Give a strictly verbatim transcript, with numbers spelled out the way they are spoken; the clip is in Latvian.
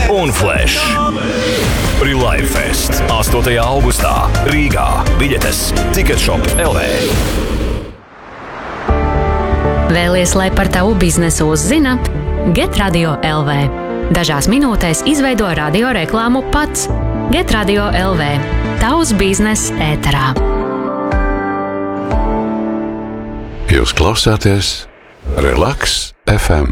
un Flash. Relive Fest astotajā augustā Rīgā. Biļetes Ticketshop L V. Vēlies, lai par tavu biznesu uzzina? GetRadio L V. Dažās minūtēs izveido radio reklāmu pats. GetRadio L V. Tavs bizness ēterā. Jūs klausāties Relax F M.